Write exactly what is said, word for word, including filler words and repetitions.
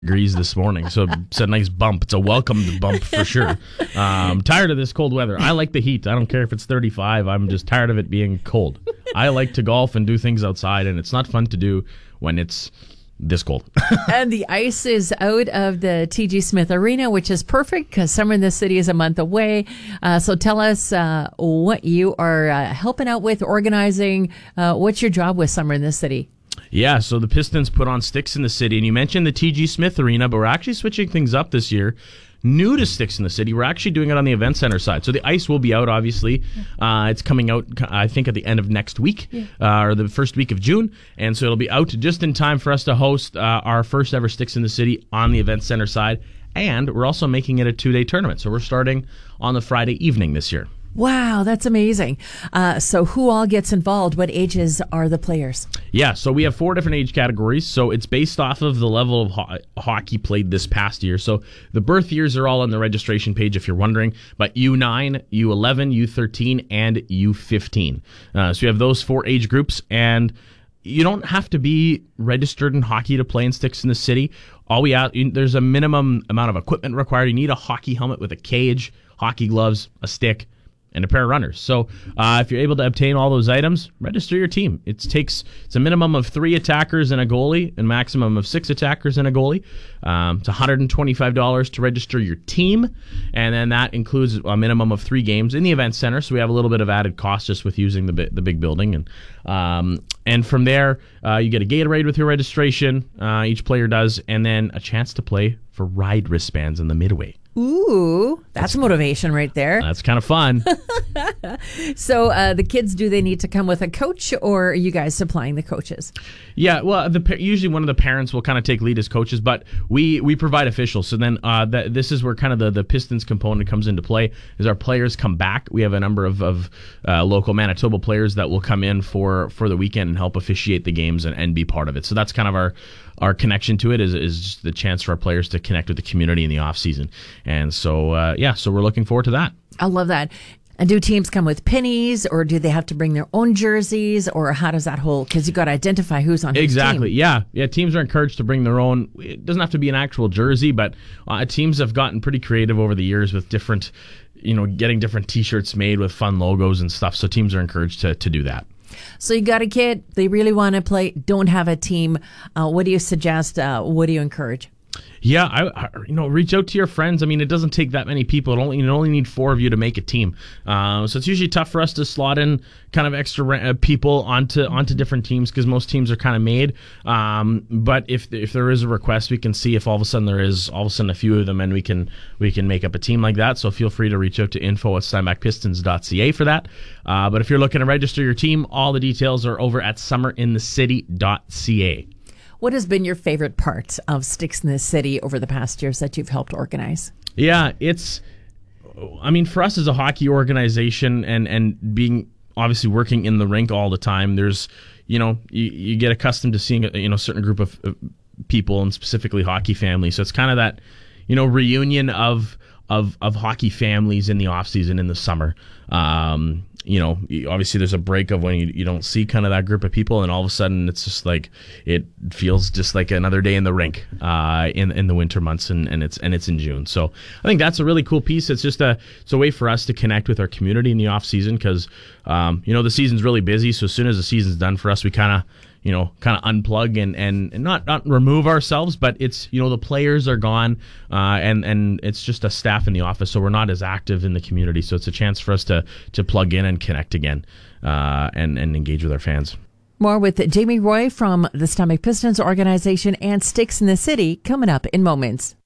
degrees this morning, so it's a nice bump. It's a welcomed bump for sure. Um, tired of this cold weather. I like the heat. I don't care if it's thirty-five. I'm just tired of it being cold. I like to golf and do things outside, and it's not fun to do when it's this cold. And the ice is out of the T G Smith Arena, which is perfect because summer in the city is a month away. Uh, so tell us uh, what you are uh, helping out with, organizing. Uh, what's your job with Summer in the City? Yeah, so the Pistons put on Sticks in the City, and you mentioned the T G Smith Arena, but we're actually switching things up this year. New to Sticks in the City, we're actually doing it on the event center side. So the ice will be out, obviously. Uh, it's coming out, I think, at the end of next week, yeah. uh, or the first week of June. And so it'll be out just in time for us to host uh, our first ever Sticks in the City on the event center side. And we're also making it a two-day tournament. So we're starting on the Friday evening this year. Wow, that's amazing. Uh, so who all gets involved? What ages are the players? Yeah, so we have four different age categories. So it's based off of the level of ho- hockey played this past year. So the birth years are all on the registration page if you're wondering. But U nine, U eleven, U thirteen, and U fifteen. Uh, so you have those four age groups, and you don't have to be registered in hockey to play in Sticks in the City. All we ask, there's a minimum amount of equipment required. You need a hockey helmet with a cage, hockey gloves, a stick, and a pair of runners. So uh, if you're able to obtain all those items, register your team. It takes it's a minimum of three attackers and a goalie, and maximum of six attackers and a goalie. Um, it's one hundred twenty-five dollars to register your team, and then that includes a minimum of three games in the event center. So we have a little bit of added cost just with using the the big building, and um, and from there uh, you get a Gatorade with your registration. Uh, each player does, and then a chance to play for ride wristbands in the midway. Ooh, that's, that's motivation right there. That's kind of fun. So uh, the kids, do they need to come with a coach, or are you guys supplying the coaches? Yeah, well, the usually one of the parents will kind of take lead as coaches, but we, we provide officials. So then uh, that, this is where kind of the, the Pistons component comes into play, is our players come back. We have a number of, of uh, local Manitoba players that will come in for, for the weekend and help officiate the games and, and be part of it. So that's kind of our our connection to it, is is the chance for our players to connect with the community in the off season. And so, uh, yeah, so we're looking forward to that. I love that. And do teams come with pennies, or do they have to bring their own jerseys, or how does that whole, because you got to identify who's on whose exactly team. yeah yeah teams are encouraged to bring their own. It doesn't have to be an actual jersey, but uh, teams have gotten pretty creative over the years with different, you know, getting different t-shirts made with fun logos and stuff. So teams are encouraged to, to do that. So you got a kid, they really want to play, don't have a team. Uh, what do you suggest? Uh, what do you encourage? Yeah, I, I you know reach out to your friends. I mean, it doesn't take that many people. It only you only need four of you to make a team. Uh, so it's usually tough for us to slot in kind of extra uh, people onto onto different teams, because most teams are kind of made. Um, but if if there is a request, we can see if all of a sudden there is all of a sudden a few of them, and we can we can make up a team like that. So feel free to reach out to info at steinbach pistons dot c a for that. Uh, but if you're looking to register your team, all the details are over at summer in the city dot c a. What has been your favorite part of Sticks in the City over the past years that you've helped organize? Yeah, it's, I mean, for us as a hockey organization, and, and being obviously working in the rink all the time, there's, you know, you, you get accustomed to seeing a you know certain group of, of people, and specifically hockey families. So it's kind of that, you know, reunion of of of hockey families in the off season, in the summer. Um, you know, obviously there's a break of when you, you don't see kind of that group of people, and all of a sudden it's just like, it feels just like another day in the rink uh, in in the winter months, and, and it's and it's in June. So I think that's a really cool piece. It's just a it's a way for us to connect with our community in the off season, because um, you know, the season's really busy. So as soon as the season's done for us, we kind of you know, kind of unplug and, and, and not, not remove ourselves, but it's, you know, the players are gone, uh, and, and it's just a staff in the office, so we're not as active in the community. So it's a chance for us to, to plug in and connect again, uh, and, and engage with our fans. More with Jamie Roy from the Steinbach Pistons organization and Sticks in the City coming up in moments.